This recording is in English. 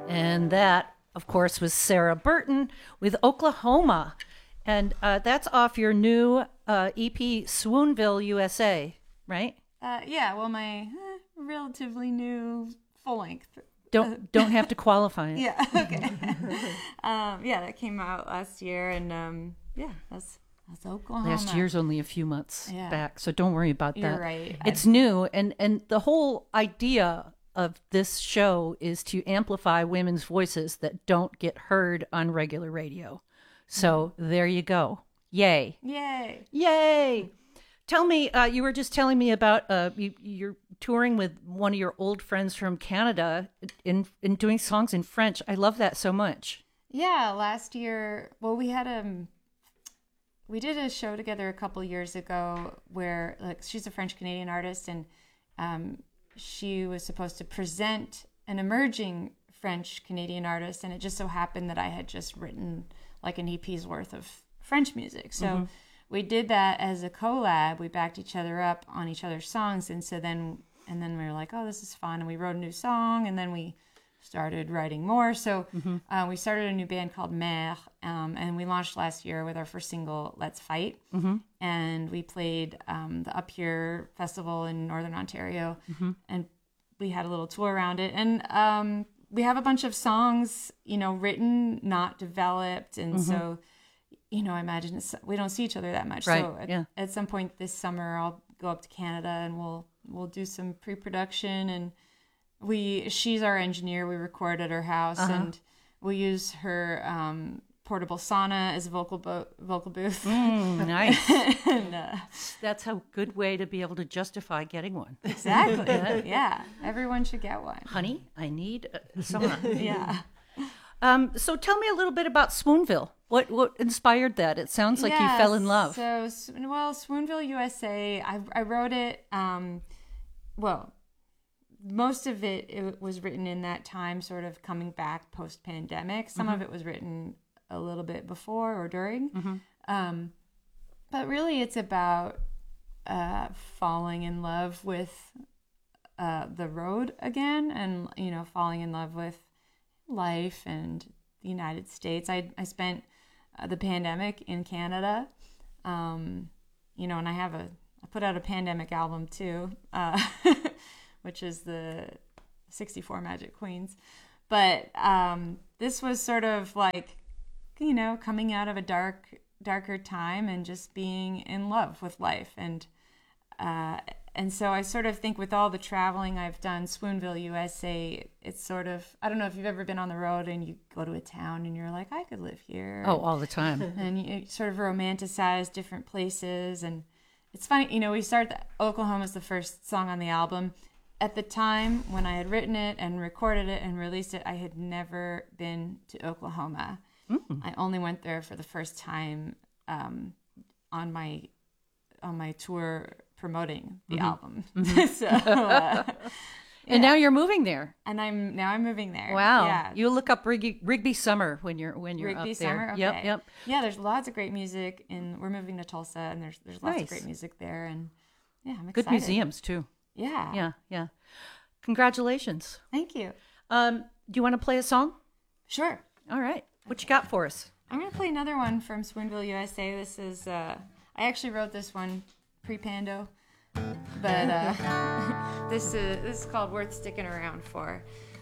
And that, of course, was Sarah Burton with Oklahoma. And that's off your new EP, Swoonville, USA, right? Yeah, well, my relatively new full length. Don't have to qualify it. Yeah, okay. Yeah, that came out last year, and yeah, that's Oklahoma. Last year's only a few months Yeah. back, so don't worry about that. You're right. It's new, and the whole idea of this show is to amplify women's voices that don't get heard on regular radio. So there you go. Yay. Yay. Yay. Tell me, you were just telling me about you're touring with one of your old friends from Canada in doing songs in French. I love that so much. Yeah, last year, well, we did a show together a couple years ago where, like, she's a French Canadian artist, and she was supposed to present an emerging French Canadian artist, and it just so happened that I had just written like an EP's worth of French music. So we did that as a collab. We backed each other up on each other's songs, and so then we were like, oh, this is fun, and we wrote a new song, and then we started writing more. So we started a new band called Mère, and we launched last year with our first single, Let's Fight. And we played the Up Here Festival in Northern Ontario, and we had a little tour around it. And we have a bunch of songs, written, not developed. And so, I imagine we don't see each other that much. Right. So at some point this summer, I'll go up to Canada and we'll do some pre-production, and she's our engineer. We record at her house, and we'll use her portable sauna as a vocal booth. Nice. And, That's a good way to be able to justify getting one. exactly. Yeah. Everyone should get one. Honey, I need a sauna. Yeah. So tell me a little bit about Swoonville. What inspired that? It sounds like you fell in love. So, Swoonville, USA, I wrote it, most of it was written in that time, sort of coming back post-pandemic. Some of it was written a little bit before or during. But really it's about falling in love with the road again, and, falling in love with life and the United States. I spent the pandemic in Canada, and I put out a pandemic album too, which is the 64 Magic Queens. But this was sort of like, coming out of a darker time and just being in love with life. And so I sort of think with all the traveling I've done, Swoonville, USA, it's sort of, I don't know if you've ever been on the road and you go to a town and you're like, I could live here. Oh, all the time. And you sort of romanticize different places. And it's funny, we started, Oklahoma's the first song on the album. At the time when I had written it and recorded it and released it, I had never been to Oklahoma. I only went there for the first time on my tour promoting the album. So, and now you're moving there. And I'm moving there. Wow. Yeah. You look up Rigby Summer when you're Rigby up there. Summer. Okay. Yep. Yeah, there's lots of great music, and we're moving to Tulsa, and there's lots of great music there, and yeah, I'm excited. Good museums too. Yeah. Yeah. Congratulations. Thank you. Do you want to play a song? Sure. All right. What you got for us? I'm going to play another one from Swoonville, USA. This is, I actually wrote this one pre-Pando, but this is called Worth Sticking Around For.